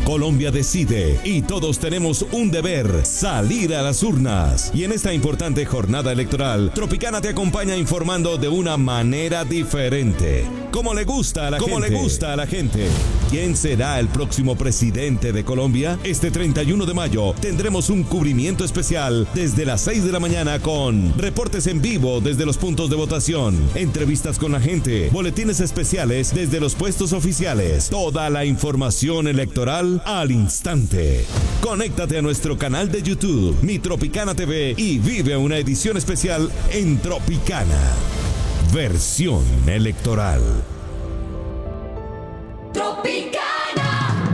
Colombia decide y todos tenemos un deber: salir a las urnas. Y en esta importante jornada electoral, Tropicana te acompaña informando de una manera diferente. Como le gusta a la gente. ¿Quién será el próximo presidente de Colombia? Este 31 de mayo tendremos un cubrimiento especial desde las 6 de la mañana con reportes en vivo desde los puntos de votación, entrevistas con la gente, boletines especiales desde los puestos oficiales, toda la información electoral al instante. Conéctate a nuestro canal de YouTube, Mi Tropicana TV, y vive una edición especial en Tropicana. Versión electoral. Tropicana.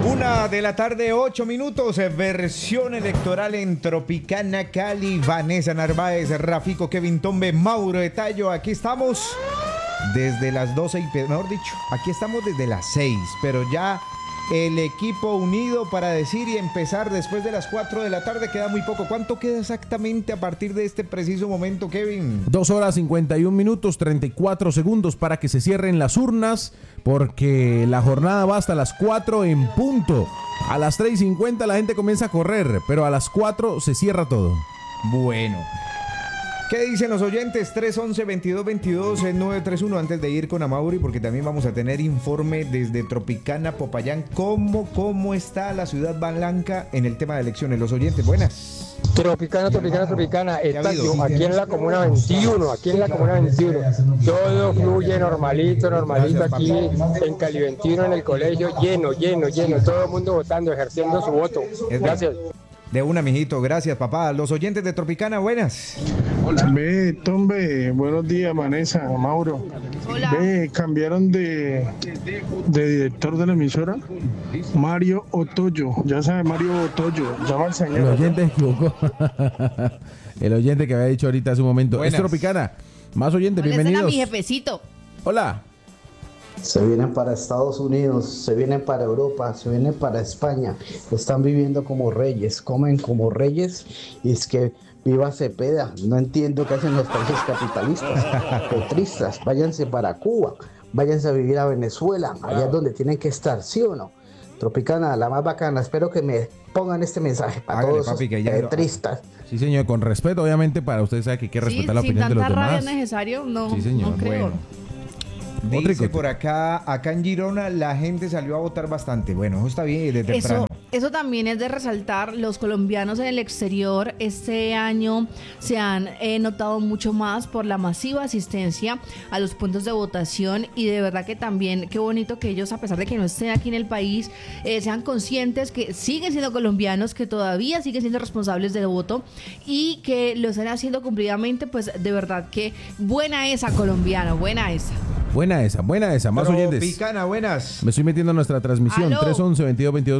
1:08 p.m, versión electoral en Tropicana Cali. Vanessa Narváez, Rafico, Kevin Tombe, Mauro de Tallo. Aquí estamos desde las 12 y, mejor dicho, aquí estamos desde las 6, pero ya el equipo unido para decir y empezar después de las 4 de la tarde. Queda muy poco. ¿Cuánto queda exactamente a partir de este preciso momento, Kevin? 2 horas 51 minutos 34 segundos para que se cierren las urnas, porque la jornada va hasta las 4 en punto. A las 3:50 la gente comienza a correr, pero a las 4 se cierra todo. Bueno, ¿qué dicen los oyentes? 311-2222-931. Antes de ir con Amaury, porque también vamos a tener informe desde Tropicana, Popayán. ¿Cómo está la ciudad blanca en el tema de elecciones? Los oyentes, buenas. Tropicana. Estadio, aquí en la Comuna 21, Todo fluye normalito aquí en Cali 21, en el colegio, lleno. Todo el mundo votando, ejerciendo su voto. Gracias. De una, mijito, gracias, papá. Los oyentes de Tropicana, buenas. Ve, Tombe, buenos días, Vanessa, Mauro. Hola. Ve, cambiaron de director de la emisora. Mario Otoyo, ya sabe, Mario Otoyo, llama al señor. El oyente equivocó. El oyente que había dicho ahorita hace un momento. Buenas. Es Tropicana. Más oyentes, bienvenidos. A mi jefecito. Hola. Se vienen para Estados Unidos, se vienen para Europa, se vienen para España. Están viviendo como reyes, comen como reyes. Y es que viva Cepeda. No entiendo qué hacen los países capitalistas, petristas. Váyanse para Cuba, váyanse a vivir a Venezuela. Allá es donde tienen que estar, ¿sí o no? Tropicana, la más bacana. Espero que me pongan este mensaje para Hágale, todos papi, los que ya petristas. Sí, señor, con respeto, obviamente, para ustedes sabe que hay que respetar la opinión de los Sin tanta rabia demás. es necesario, no, Sí, señor. no creo. Bueno. Dice por acá en Girona la gente salió a votar bastante. Bueno, eso está bien desde temprano. Eso también es de resaltar. Los colombianos en el exterior este año se han notado mucho más por la masiva asistencia a los puntos de votación, y de verdad que también qué bonito que ellos, a pesar de que no estén aquí en el país, sean conscientes que siguen siendo colombianos, que todavía siguen siendo responsables del voto y que lo están haciendo cumplidamente. Pues de verdad que buena esa, colombiano, buena esa. Buena esa. Más oyentes. Tropicana, buenas. Me estoy metiendo en nuestra transmisión. Aló. 311-2222.